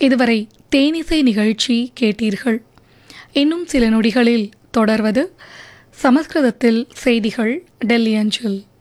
இதுவரை தேனிசை நிகழ்ச்சி கேட்டீர்கள். இன்னும் சில நொடிகளில் தொடர்வது சமஸ்கிருதத்தில் செய்திகள் டெல்லி அஞ்சல்.